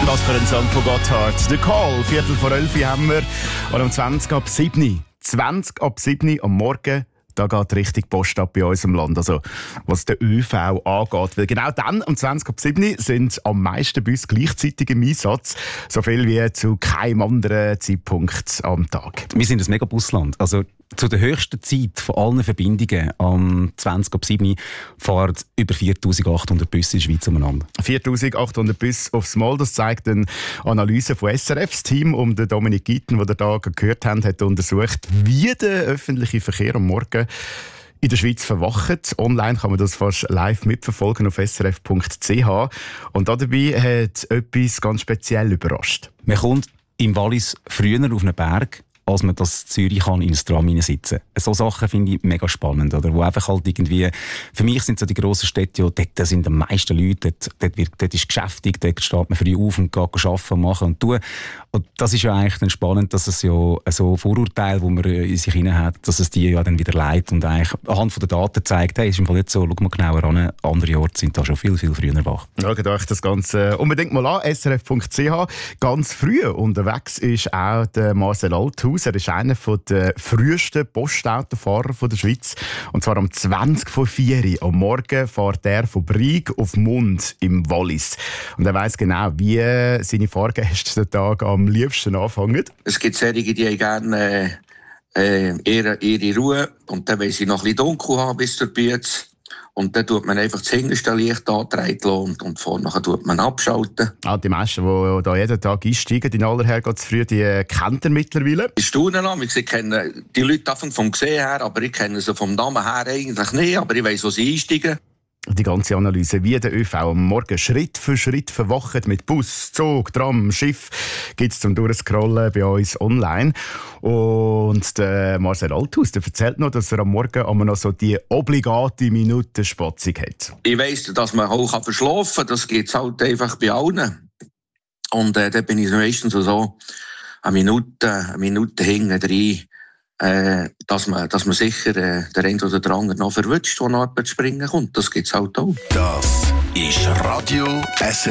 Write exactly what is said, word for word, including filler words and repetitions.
Was für ein Song von Gotthard. «The Call», Viertel vor elf haben wir. Und um zwanzig ab sieben. zwanzig ab sieben am Morgen, da geht richtig Post ab bei uns im Land. Also, was den ÖV angeht. Weil genau dann, um zwanzig ab sieben, sind am meisten Busse gleichzeitig im Einsatz. So viel wie zu keinem anderen Zeitpunkt am Tag. Wir sind ein Megabusland. Also, zu der höchsten Zeit von allen Verbindungen am zwanzig ab sieben fahren über viertausendachthundert Busse in der Schweiz umeinander. viertausendachthundert Busse aufs Mal, das zeigt eine Analyse von S R F. Das Team um den Dominik Gitten, den ihr da gehört habt, hat untersucht, wie der öffentliche Verkehr am Morgen in der Schweiz verwacht. Online kann man das fast live mitverfolgen auf s r f punkt c h. Und dabei hat etwas ganz speziell überrascht. Man kommt im Wallis früher auf einen Berg, als man das in Zürich kann, in ein Tram hineinsitzen. So Sachen finde ich mega spannend, oder? Wo einfach halt irgendwie, für mich sind so die grossen Städte, ja, dort sind am meisten Leute, dort, dort, wird, dort ist geschäftig, dort steht man früh auf und geht arbeiten und machen und tun. Und das ist ja eigentlich dann spannend, dass es ja so Vorurteile, die man in sich hinein hat, dass es die ja dann wieder leitet und eigentlich anhand von der Daten zeigt, hey, ist im Fall nicht so, schau mal genauer an, andere Orte sind da schon viel, viel früher wach. Schaut euch das Ganze unbedingt mal an, s r f punkt c h. Ganz früh unterwegs ist auch der Marcel Althaus. Er ist einer der frühesten Postautofahrer der Schweiz. Und zwar am zwanzig vor vier am Morgen fährt er von Brieg auf Mund im Wallis. Und er weiss genau, wie seine Fahrgäste den Tag am liebsten anfangen. Es gibt solche, die haben gerne äh, ihre, ihre Ruhe. Und dann wollen sie noch ein bisschen dunkel haben bis zur Bütze. Und dann tut man einfach das hinterste Licht antreten und, und vorne tut man abschalten. Ah, die meisten, die da jeden Tag einsteigen, in aller Herrgottsfrüh, die kennt ihr mittlerweile? Ich staune noch, ich kenne die Leute vom Gesehen her, aber ich kenne sie vom Namen her eigentlich nicht, aber ich weiss, wo sie einsteigen. Die ganze Analyse, wie der ÖV am Morgen Schritt für Schritt verwacht mit Bus, Zug, Tram, Schiff, gibt es zum Durchscrollen bei uns online. Und der Marcel Althaus, der erzählt noch, dass er am Morgen immer noch so die obligate Minutenspatzung hat. Ich weiss, dass man auch verschlafen kann, das geht halt einfach bei allen. Und äh, da bin ich meistens so eine Minute, eine Minute hinten drin. Äh, dass, man, dass man sicher äh, der eine oder der andere noch verwünscht, der noch jemand zu springen kommt. Das gibt es halt auch. Das ist Radio S R F.